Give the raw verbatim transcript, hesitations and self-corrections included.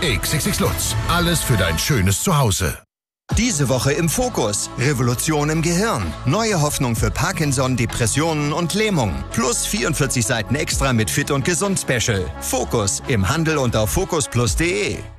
X X X Lutz. Alles für dein schönes Zuhause. Diese Woche im Fokus. Revolution im Gehirn. Neue Hoffnung für Parkinson, Depressionen und Lähmung. Plus vierundvierzig Seiten extra mit Fit und Gesund Special. Fokus im Handel und auf fokus plus punkt de.